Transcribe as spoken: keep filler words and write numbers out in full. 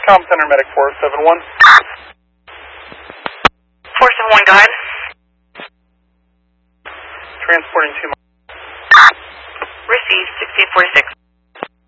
Com Center Medic four seven one. four seven one, go ahead. Transporting two. Received, sixteen forty-six.